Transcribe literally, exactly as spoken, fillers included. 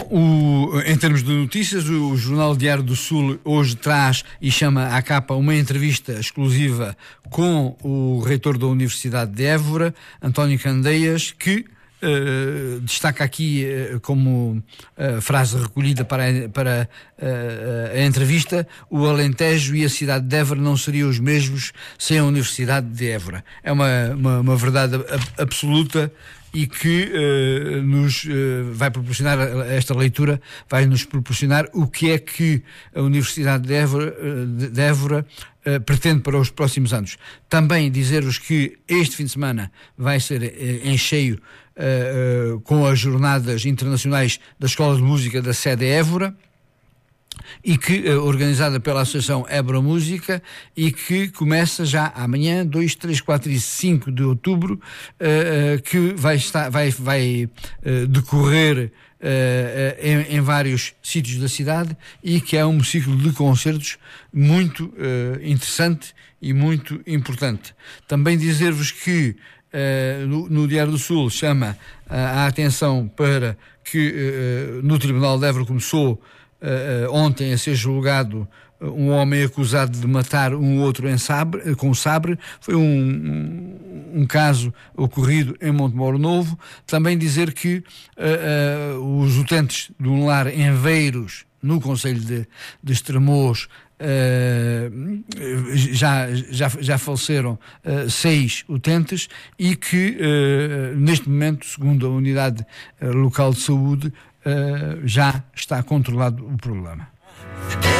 Bom, o, em termos de notícias, o, o Jornal Diário do Sul hoje traz e chama à capa uma entrevista exclusiva com o reitor da Universidade de Évora, António Candeias, que Uh, destaca aqui uh, como uh, frase recolhida para, para uh, a entrevista: o Alentejo e a cidade de Évora não seriam os mesmos sem a Universidade de Évora. É uma, uma, uma verdade absoluta e que uh, nos uh, vai proporcionar, esta leitura vai nos proporcionar o que é que a Universidade de Évora, uh, de Évora uh, pretende para os próximos anos. Também dizer-vos que este fim de semana vai ser uh, em cheio uh, uh, com as jornadas internacionais da Escola de Música da sede Évora, e que, uh, organizada pela Associação Évora Música, e que começa já amanhã, dois, três, quatro e cinco de outubro, uh, uh, que vai, estar, vai, vai uh, decorrer uh, uh, em, em vários sítios da cidade, e que é um ciclo de concertos muito uh, interessante e muito importante. Também dizer-vos que uh, no, no Diário do Sul chama uh, a atenção para que uh, no Tribunal de Évora começou Uh, ontem a ser julgado uh, um homem acusado de matar um outro em sabre, uh, com sabre. Foi um, um, um caso ocorrido em Montemoro Novo. Também dizer que uh, uh, os utentes de um lar em Veiros, no concelho de, de Estremoz, Uh, já, já, já faleceram uh, seis utentes, e que uh, neste momento, segundo a unidade uh, local de saúde, uh, já está controlado o problema.